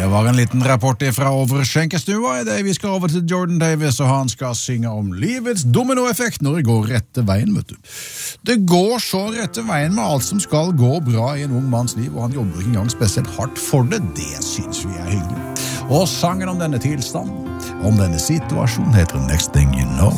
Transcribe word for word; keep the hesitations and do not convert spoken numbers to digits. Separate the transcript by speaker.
Speaker 1: var en liten rapport fra over skjenkestua. I det vi skal over til Jordan Davis, og han skal synge om livets dominoeffekt når det går rette veien, vet du. Det går så rette veien med alt som skal gå bra i en ung manns liv, og han jobber ikke engang spesielt hardt for det. Det synes vi er hyggelig. Og sangen om denne tilstanden, om denne situasjonen, heter Next Thing You Know.